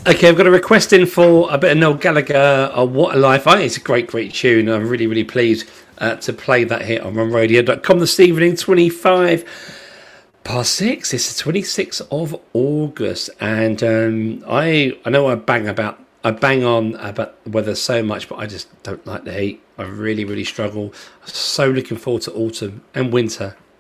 Okay, I've got a request in for a bit of Noel Gallagher. What a Life. I think it's a great, great tune. I'm really, really pleased to play that hit on runradio.com this evening, 6:25. It's the 26th of August, and I know I bang on about the weather so much, but I just don't like the heat. I really, really struggle. I'm so looking forward to autumn and winter